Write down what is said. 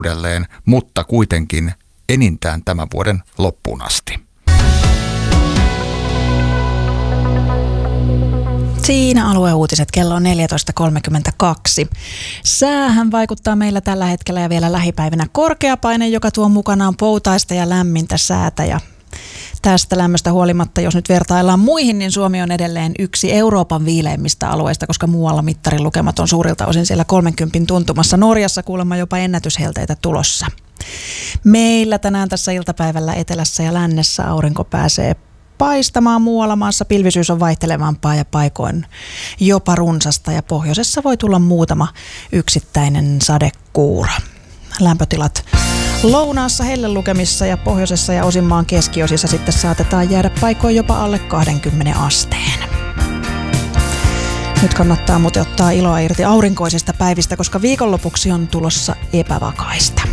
uudelleen, mutta kuitenkin enintään tämän vuoden loppuun asti. Siinä alueuutiset, kello on 14.32. Säähän vaikuttaa meillä tällä hetkellä ja vielä lähipäivinä korkeapaine, joka tuo mukanaan poutaista ja lämmintä säätä. Ja tästä lämmöstä huolimatta, jos nyt vertaillaan muihin, niin Suomi on edelleen yksi Euroopan viileimmistä alueista, koska muualla mittarin lukemat on suurilta osin siellä 30 tuntumassa. Norjassa kuulemma jopa ennätyshelteitä tulossa. Meillä tänään tässä iltapäivällä etelässä ja lännessä aurinko pääsee paistamaan, muualla maassa pilvisyys on vaihtelevampaa ja paikoin jopa runsasta ja pohjoisessa voi tulla muutama yksittäinen sadekuuro. Lämpötilat lounaassa hellelukemissa ja pohjoisessa ja osin maan keskiosissa sitten saatetaan jäädä paikoin jopa alle 20 asteen. Nyt kannattaa muuten ottaa iloa irti aurinkoisista päivistä, koska viikonlopuksi on tulossa epävakaista.